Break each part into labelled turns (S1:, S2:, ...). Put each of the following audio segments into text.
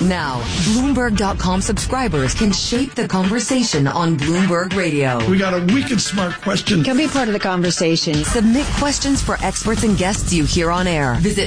S1: Now, Bloomberg.com subscribers can shape the conversation on Bloomberg Radio.
S2: We got a wicked smart question.
S3: Can be part of the conversation.
S1: Submit questions for experts and guests you hear on air. Visit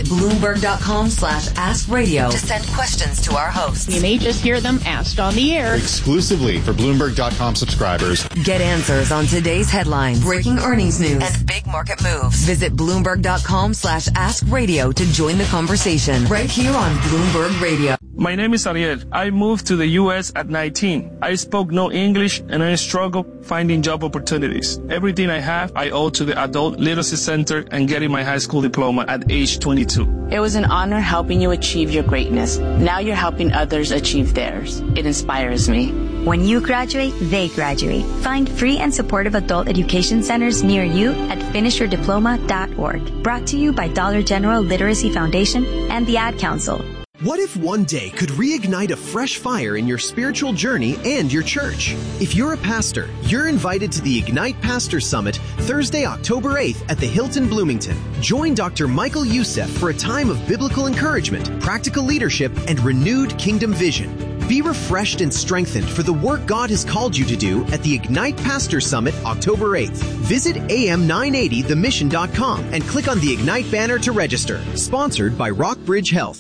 S1: Bloomberg.com/AskRadio to send questions to our hosts.
S4: You may just hear them asked on the air.
S5: Exclusively for Bloomberg.com subscribers.
S1: Get answers on today's headlines, breaking earnings news, and big market moves. Visit Bloomberg.com/AskRadio to join the conversation right here on Bloomberg Radio.
S6: My name is Ariel. I moved to the U.S. at 19. I spoke no English and I struggled finding job opportunities. Everything I have, I owe to the Adult Literacy Center and getting my high school diploma at age 22.
S7: It was an honor helping you achieve your greatness. Now you're helping others achieve theirs. It inspires me.
S8: When you graduate, they graduate. Find free and supportive adult education centers near you at finishyourdiploma.org. Brought to you by Dollar General Literacy Foundation and the Ad Council.
S9: What if one day could reignite a fresh fire in your spiritual journey and your church? If you're a pastor, you're invited to the Ignite Pastor Summit Thursday, October 8th at the Hilton Bloomington. Join Dr. Michael Youssef for a time of biblical encouragement, practical leadership, and renewed kingdom vision. Be refreshed and strengthened for the work God has called you to do at the Ignite Pastor Summit October 8th. Visit am980themission.com and click on the Ignite banner to register. Sponsored by Rockbridge Health.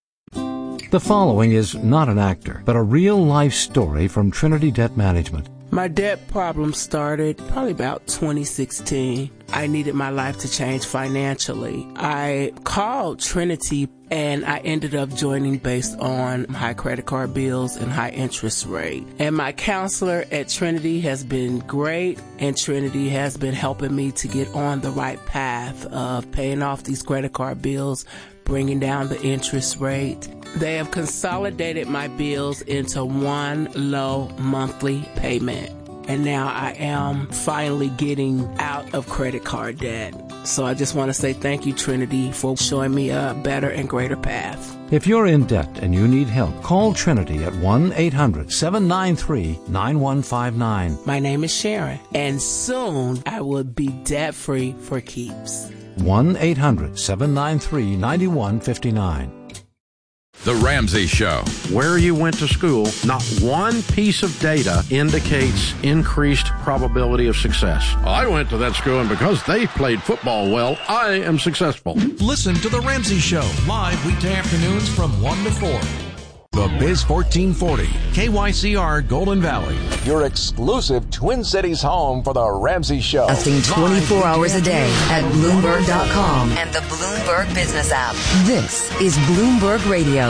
S10: The following is not an actor, but a real-life story from Trinity Debt Management.
S11: My debt problem started probably about 2016. I needed my life to change financially. I called Trinity and I ended up joining based on high credit card bills and high interest rate. And my counselor at Trinity has been great, and Trinity has been helping me to get on the right path of paying off these credit card bills, bringing down the interest rate. They have consolidated my bills into one low monthly payment. And now I am finally getting out of credit card debt. So I just want to say thank you, Trinity, for showing me a better and greater path.
S10: If you're in debt and you need help, call Trinity at 1-800-793-9159.
S11: My name is Sharon, and soon I will be debt-free for keeps.
S10: 1-800-793-9159.
S12: The Ramsey Show.
S13: Where you went to school, not one piece of data indicates increased probability of success. I went to that school, and because they played football well, I am successful.
S14: Listen to The Ramsey Show, live weekday afternoons from 1 to 4. The Biz 1440, KYCR Golden Valley.
S15: Your exclusive Twin Cities home for The Ramsey Show.
S1: Broadcasting 24 hours a day at Bloomberg.com and the Bloomberg Business app. This is Bloomberg Radio.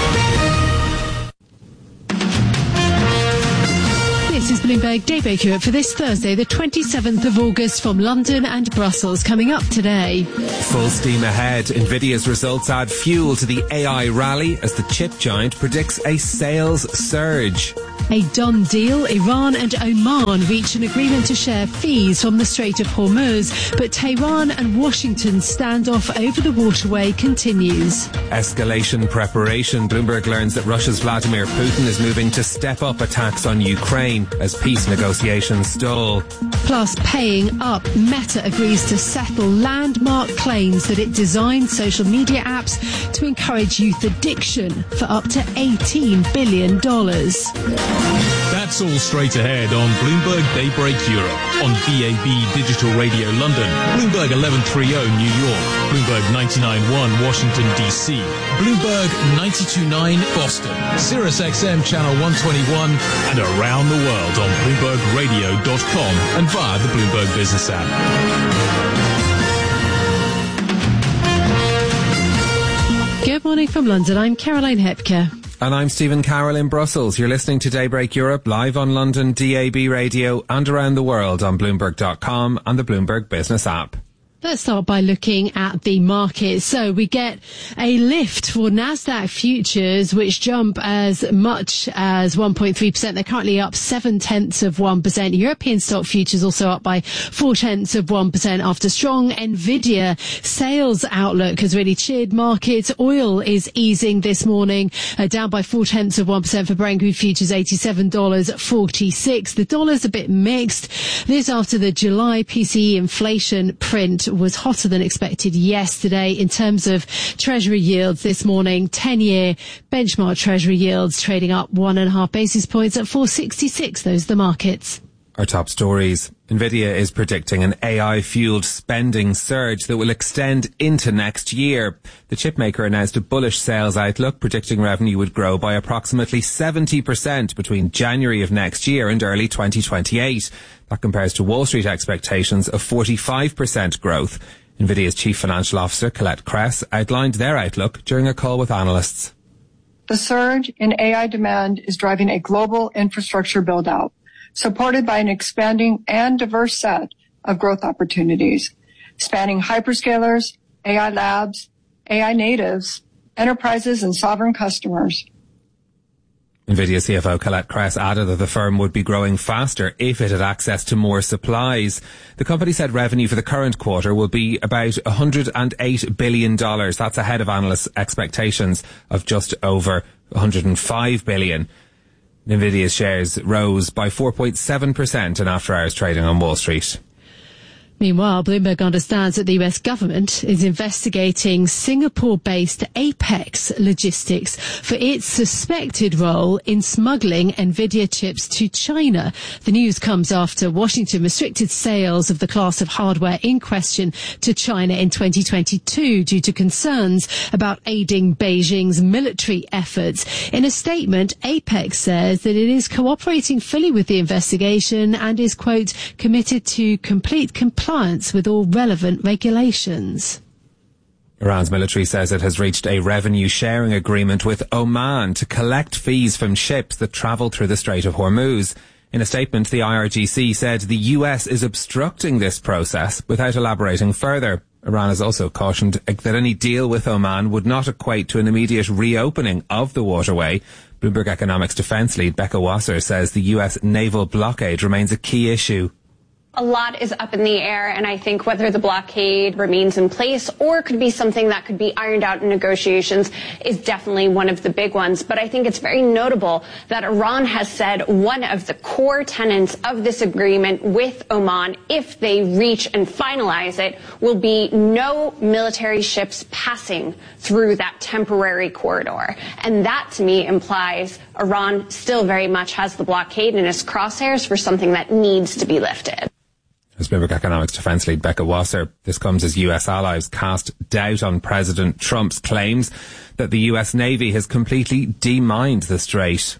S16: This is Bloomberg Daybreak Europe for this Thursday, the 27th of August, from London and Brussels. Coming up today.
S17: Full steam ahead. Nvidia's results add fuel to the AI rally as the chip giant predicts a sales surge.
S16: A done deal. Iran and Oman reach an agreement to share fees from the Strait of Hormuz, but Tehran and Washington's standoff over the waterway continues.
S17: Escalation preparation. Bloomberg learns that Russia's Vladimir Putin is moving to step up attacks on Ukraine as peace negotiations stall.
S16: Plus, paying up. Meta agrees to settle landmark claims that it designed social media apps to encourage youth addiction for up to $18 billion.
S18: That's all straight ahead on Bloomberg Daybreak Europe, on DAB Digital Radio London, Bloomberg 1130 New York, Bloomberg 99.1 Washington DC, Bloomberg 92.9 Boston, Sirius XM Channel 121, and around the world on BloombergRadio.com and via the Bloomberg Business app.
S16: Good morning from London. I'm Caroline Hepker.
S17: And I'm Stephen Carroll in Brussels. You're listening to Daybreak Europe live on London DAB radio and around the world on Bloomberg.com and the Bloomberg Business app.
S16: Let's start by looking at the market. So we get a lift for NASDAQ futures, which jump as much as 1.3%. They're currently up 0.7%. European stock futures also up by 0.4% after strong Nvidia sales outlook has really cheered markets. Oil is easing this morning, down by 0.4% for Brent crude futures, $87.46. The dollar's a bit mixed. This after the July PCE inflation print was hotter than expected yesterday in terms of Treasury yields this morning. 10-year benchmark Treasury yields trading up 1.5 basis points at 4.66. Those are the markets.
S17: Our top stories. Nvidia is predicting an AI-fueled spending surge that will extend into next year. The chipmaker announced a bullish sales outlook, predicting revenue would grow by approximately 70% between January of next year and early 2028. That compares to Wall Street expectations of 45% growth. Nvidia's Chief Financial Officer, Colette Kress, outlined their outlook during a call with analysts.
S3: The surge in AI demand is driving a global infrastructure build-out, supported by an expanding and diverse set of growth opportunities, spanning hyperscalers, AI labs, AI natives, enterprises, and sovereign customers.
S17: Nvidia CFO Colette Kress added that the firm would be growing faster if it had access to more supplies. The company said revenue for the current quarter will be about $108 billion. That's ahead of analysts' expectations of just over $105 billion. Nvidia's shares rose by 4.7% in after-hours trading on Wall Street.
S16: Meanwhile, Bloomberg understands that the US government is investigating Singapore-based Apex Logistics for its suspected role in smuggling Nvidia chips to China. The news comes after Washington restricted sales of the class of hardware in question to China in 2022 due to concerns about aiding Beijing's military efforts. In a statement, Apex says that it is cooperating fully with the investigation and is, quote, committed to complete compliance with all relevant regulations.
S17: Iran's military says it has reached a revenue sharing agreement with Oman to collect fees from ships that travel through the Strait of Hormuz. In a statement, the IRGC said the US is obstructing this process without elaborating further. Iran has also cautioned that any deal with Oman would not equate to an immediate reopening of the waterway. Bloomberg Economics defense lead Becca Wasser says the US naval blockade remains a key issue.
S19: A lot is up in the air, and I think whether the blockade remains in place or could be something that could be ironed out in negotiations is definitely one of the big ones. But I think it's very notable that Iran has said one of the core tenets of this agreement with Oman, if they reach and finalize it, will be no military ships passing through that temporary corridor. And that, to me, implies Iran still very much has the blockade in its crosshairs for something that needs to be lifted.
S17: As Bloomberg Economics defense lead Becca Wasser, this comes as US allies cast doubt on President Trump's claims that the US Navy has completely demined the strait.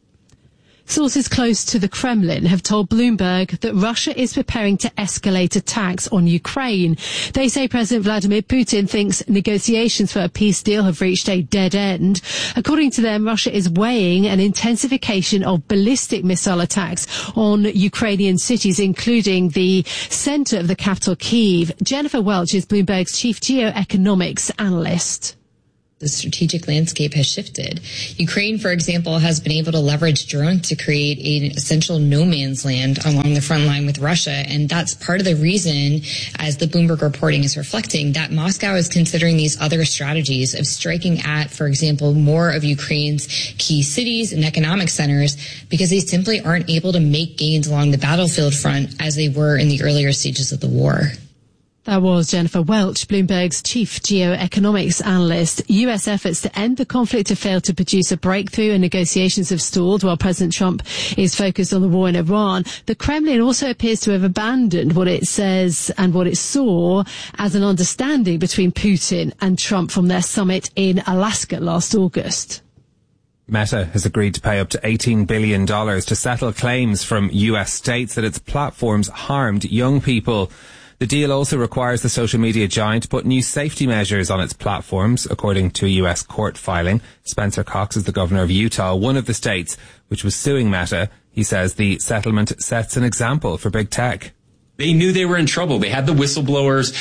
S16: Sources close to the Kremlin have told Bloomberg that Russia is preparing to escalate attacks on Ukraine. They say President Vladimir Putin thinks negotiations for a peace deal have reached a dead end. According to them, Russia is weighing an intensification of ballistic missile attacks on Ukrainian cities, including the center of the capital, Kyiv. Jennifer Welch is Bloomberg's chief geoeconomics analyst.
S20: The strategic landscape has shifted. Ukraine, for example, has been able to leverage drones to create an essential no man's land along the front line with Russia. And that's part of the reason, as the Bloomberg reporting is reflecting, that Moscow is considering these other strategies of striking at, for example, more of Ukraine's key cities and economic centers, because they simply aren't able to make gains along the battlefield front as they were in the earlier stages of the war.
S16: That was Jennifer Welch, Bloomberg's chief geoeconomics analyst. US efforts to end the conflict have failed to produce a breakthrough and negotiations have stalled while President Trump is focused on the war in Iran. The Kremlin also appears to have abandoned what it says and what it saw as an understanding between Putin and Trump from their summit in Alaska last August.
S17: Meta has agreed to pay up to $18 billion to settle claims from US states that its platforms harmed young people. The deal also requires the social media giant to put new safety measures on its platforms, according to a US court filing. Spencer Cox is the governor of Utah, one of the states which was suing Meta. He says the settlement sets an example for big tech.
S21: They knew they were in trouble. They had the whistleblowers.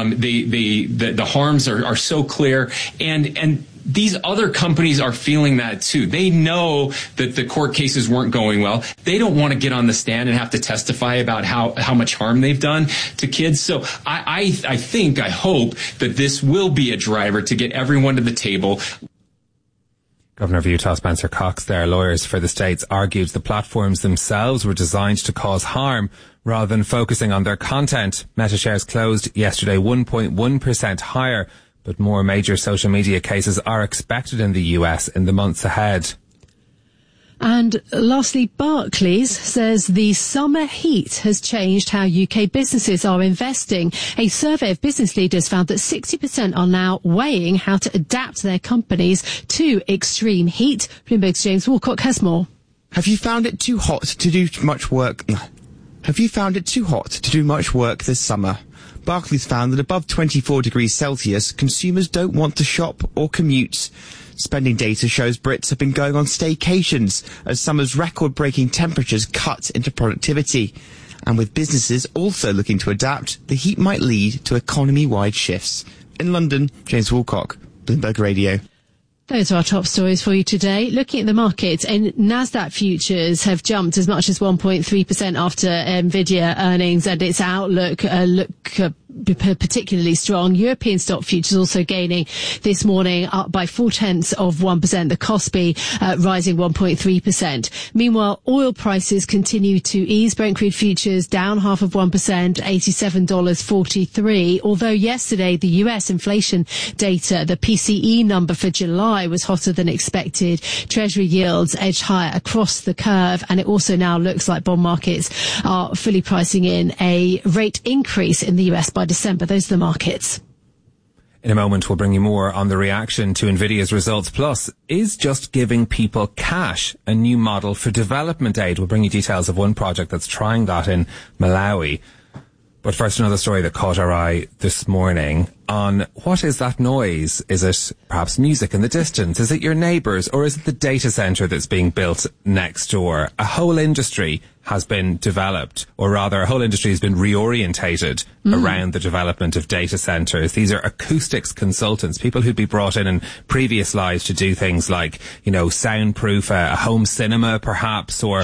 S21: The harms are so clear, and these other companies are feeling that too. They know that the court cases weren't going well. They don't want to get on the stand and have to testify about how much harm they've done to kids. So I hope that this will be a driver to get everyone to the table.
S17: Governor of Utah Spencer Cox there. Lawyers for the states argued the platforms themselves were designed to cause harm rather than focusing on their content. Meta shares closed yesterday 1.1% higher, but more major social media cases are expected in the US in the months ahead.
S16: And lastly, Barclays says the summer heat has changed how UK businesses are investing. A survey of business leaders found that 60% are now weighing how to adapt their companies to extreme heat. Bloomberg's James Walcott has more.
S2: Have you found it too hot to do much work? Have you found it too hot to do much work this summer? Barclays found that above 24 degrees Celsius, consumers don't want to shop or commute. Spending data shows Brits have been going on staycations as summer's record-breaking temperatures cut into productivity. And with businesses also looking to adapt, the heat might lead to economy-wide shifts. In London, James Woolcock, Bloomberg Radio.
S16: Those are our top stories for you today. Looking at the markets, and Nasdaq futures have jumped as much as 1.3% after Nvidia earnings, and its outlook particularly strong. European stock futures also gaining this morning, up by 0.4%. The Kospi rising 1.3%. Meanwhile, oil prices continue to ease. Brent crude futures down 0.5%, $87.43. Although yesterday the US inflation data, the PCE number for July, was hotter than expected. Treasury yields edged higher across the curve, and it also now looks like bond markets are fully pricing in a rate increase in the US by December. Those are the markets.
S17: In a moment, we'll bring you more on the reaction to Nvidia's results. Plus, is just giving people cash a new model for development aid? We'll bring you details of one project that's trying that in Malawi. But first, another story that caught our eye this morning on what is that noise? Is it perhaps music in the distance? Is it your neighbours? Or is it the data centre that's being built next door? A whole industry has been developed, or rather a whole industry has been reorientated around the development of data centres. These are acoustics consultants, people who'd be brought in previous lives to do things like, soundproof a home cinema perhaps, or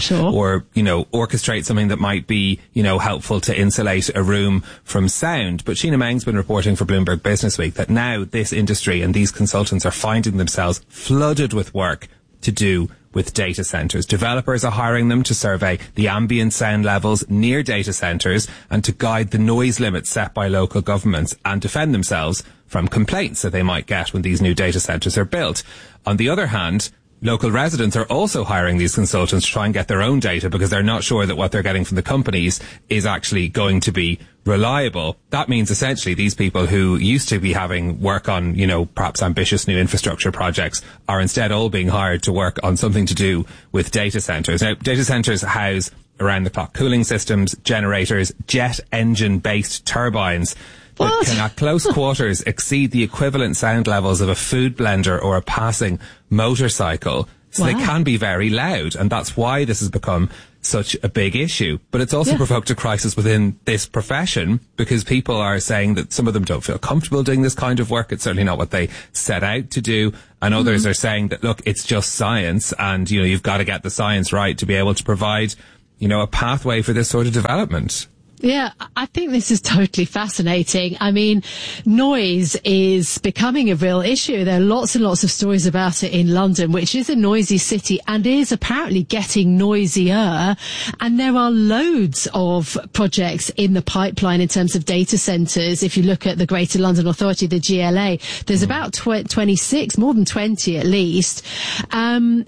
S17: orchestrate something that might be, helpful to insulate a room from sound. But Sheena Meng's been reporting for Bloomberg Business Week that now this industry and these consultants are finding themselves flooded with work to do with data centres. Developers are hiring them to survey the ambient sound levels near data centres and to guide the noise limits set by local governments and defend themselves from complaints that they might get when these new data centres are built. On the other hand, local residents are also hiring these consultants to try and get their own data because they're not sure that what they're getting from the companies is actually going to be reliable. That means essentially these people who used to be having work on, perhaps ambitious new infrastructure projects are instead all being hired to work on something to do with data centres. Now, data centres house around-the-clock cooling systems, generators, jet engine-based turbines that can at close quarters exceed the equivalent sound levels of a food blender or a passing motorcycle. So they can be very loud, and that's why this has become such a big issue. But it's also provoked a crisis within this profession because people are saying that some of them don't feel comfortable doing this kind of work. It's certainly not what they set out to do. And others are saying that, look, it's just science and, you've got to get the science right to be able to provide, a pathway for this sort of development.
S16: Yeah, I think this is totally fascinating. I mean, noise is becoming a real issue. There are lots and lots of stories about it in London, which is a noisy city and is apparently getting noisier. And there are loads of projects in the pipeline in terms of data centres. If you look at the Greater London Authority, the GLA, there's about 26, more than 20 at least. And,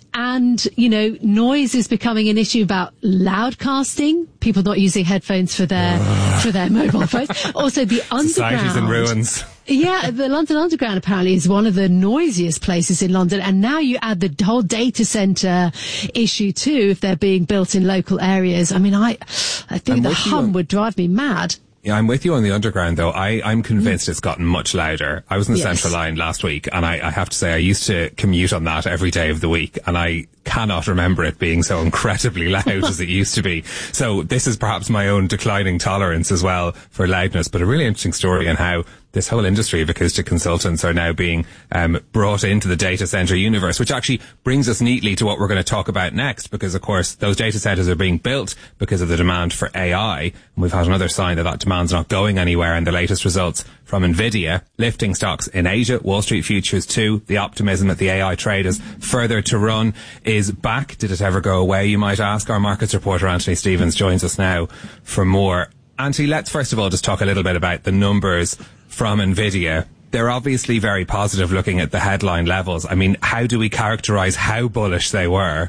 S16: noise is becoming an issue about loudcasting, people not using headphones for their mobile phones. Also, the underground.
S17: Society's in ruins.
S16: Yeah, the London Underground apparently is one of the noisiest places in London. And now you add the whole data centre issue too, if they're being built in local areas. I mean, I think the hum would drive me mad.
S17: Yeah, I'm with you on the Underground, though. I'm convinced it's gotten much louder. I was in the Central Line last week, and I have to say I used to commute on that every day of the week, and I cannot remember it being so incredibly loud as it used to be. So this is perhaps my own declining tolerance as well for loudness, but a really interesting story on how this whole industry of acoustic consultants are now being brought into the data center universe, which actually brings us neatly to what we're going to talk about next, because of course those data centers are being built because of the demand for AI, and we've had another sign that demand's not going anywhere in the latest results from Nvidia, lifting stocks in Asia, Wall Street futures too. The optimism that the AI trade is further to run is back. Did it ever go away, you might ask? Our markets reporter Anthony Stevens joins us now for more. Anthony, let's first of all just talk a little bit about the numbers from Nvidia. They're obviously very positive looking at the headline levels. I mean, how do we characterize how bullish they were?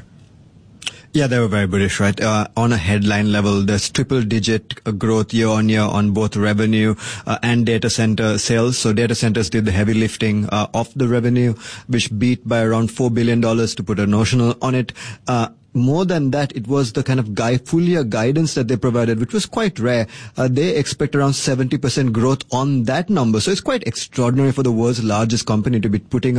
S4: Yeah, they were very bullish, right? On a headline level, there's triple-digit growth year-on-year on both revenue and data center sales. So data centers did the heavy lifting of the revenue, which beat by around $4 billion to put a notional on it. More than that, it was the kind of full year guidance that they provided, which was quite rare. They expect around 70% growth on that number. So it's quite extraordinary for the world's largest company to be putting a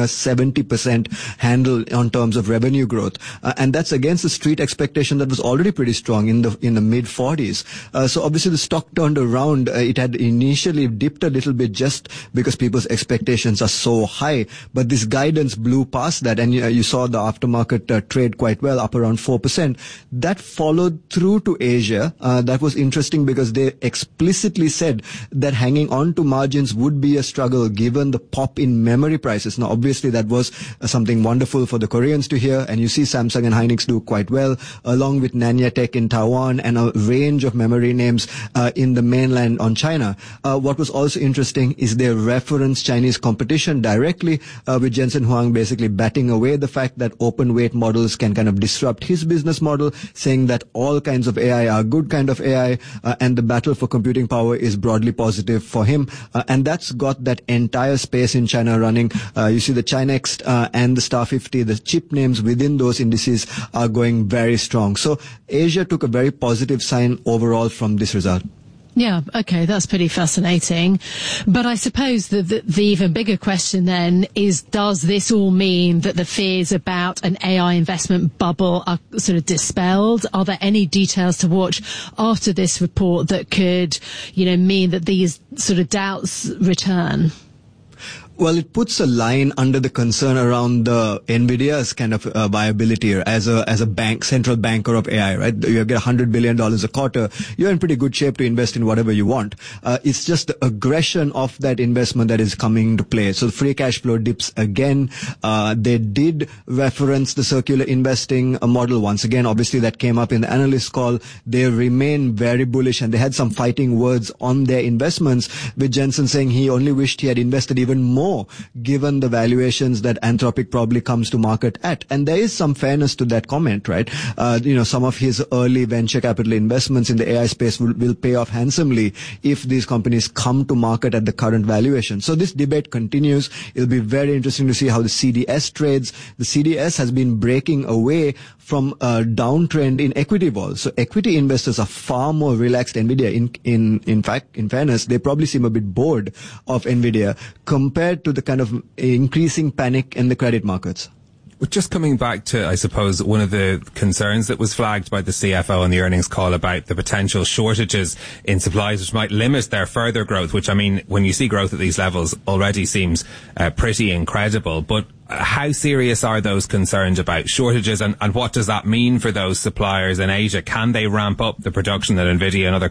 S4: 70% handle on terms of revenue growth. And that's against the street expectation that was already pretty strong in the mid 40s. So obviously the stock turned around. It had initially dipped a little bit just because people's expectations are so high. But this guidance blew past that. And you saw the aftermarket trade quite well, up around 4%. That followed through to Asia. That was interesting because they explicitly said that hanging on to margins would be a struggle given the pop in memory prices. Now, obviously, that was something wonderful for the Koreans to hear, and you see Samsung and Hynix do quite well, along with Nanya Tech in Taiwan and a range of memory names in the mainland on China. What was also interesting is they reference Chinese competition directly, with Jensen Huang basically batting away the fact that open weight models can kind of disrupt his business model, saying that all kinds of AI are good kind of AI, and the battle for computing power is broadly positive for him. And that's got that entire space in China running. You see the Chinext and the Star 50, the chip names within those indices are going very strong. So Asia took a very positive sign overall from this result.
S16: Yeah, okay, that's pretty fascinating. But I suppose the even bigger question then is, does this all mean that the fears about an AI investment bubble are sort of dispelled? Are there any details to watch after this report that could, mean that these sort of doubts return?
S4: Well, it puts a line under the concern around the Nvidia's kind of viability as a bank, central banker of AI, right? You get $100 billion a quarter. You're in pretty good shape to invest in whatever you want. It's just the aggression of that investment that is coming to play. So the free cash flow dips again. They did reference the circular investing model once again. Obviously, that came up in the analyst call. They remain very bullish, and they had some fighting words on their investments, with Jensen saying he only wished he had invested even more, given the valuations that Anthropic probably comes to market at. And there is some fairness to that comment, right? Some of his early venture capital investments in the AI space will pay off handsomely if these companies come to market at the current valuation. So this debate continues. It'll be very interesting to see how the CDS trades. The CDS has been breaking away from a downtrend in equity vols. So equity investors are far more relaxed Nvidia. In fact, in fairness, they probably seem a bit bored of Nvidia compared to the kind of increasing panic in the credit markets.
S17: Just coming back to, I suppose, one of the concerns that was flagged by the CFO on the earnings call about the potential shortages in supplies, which might limit their further growth, which, I mean, when you see growth at these levels, already seems pretty incredible. But how serious are those concerns about shortages, and what does that mean for those suppliers in Asia? Can they ramp up the production that Nvidia and other